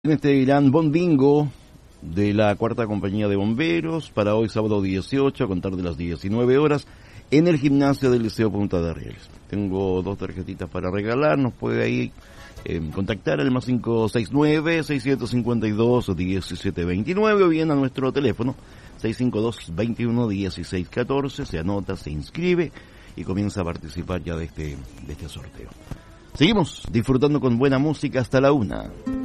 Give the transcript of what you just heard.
En este gran Bon Bingo de la Cuarta Compañía de Bomberos para hoy sábado 18 a contar de las 19 horas en el gimnasio del Liceo Punta de Rieles. Tengo 2 tarjetitas para regalar, nos puede ahí contactar al más 569-652-1729 o bien a nuestro teléfono 652-21-1614, se anota, se inscribe y comienza a participar ya de este sorteo. Seguimos disfrutando con buena música hasta la 1.